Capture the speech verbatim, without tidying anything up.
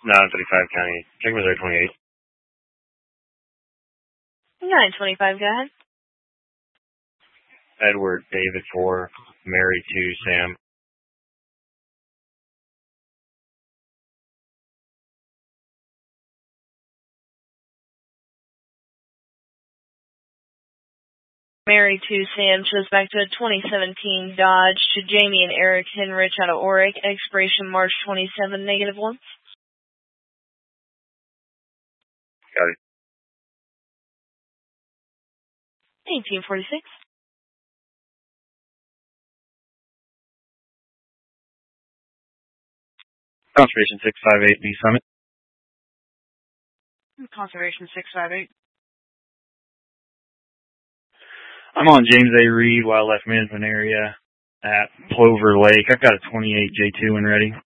nine thirty-five County. Check Missouri twenty-eight. nine twenty-five, go ahead. Edward, David four, Mary two, Sam. Mary two, Sam shows back to a twenty seventeen Dodge to Jamie and Eric Henrich out of Oric. Expiration March twenty-seventh, negative one. Got it. eighteen forty-six. Conservation six five eight, B Summit. Conservation six five eight. I'm on James A. Reed Wildlife Management Area at Plover Lake. I've got a twenty-eight J two when ready.